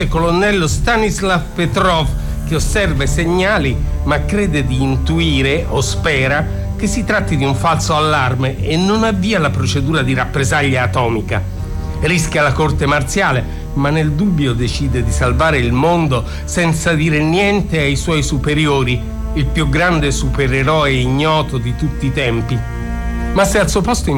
colonnello Stanislav Petrov, che osserva i segnali ma crede di intuire, o spera, che si tratti di un falso allarme e non avvia la procedura di rappresaglia atomica. Rischia la corte marziale, ma nel dubbio decide di salvare il mondo senza dire niente ai suoi superiori, il più grande supereroe ignoto di tutti i tempi. Ma se al suo posto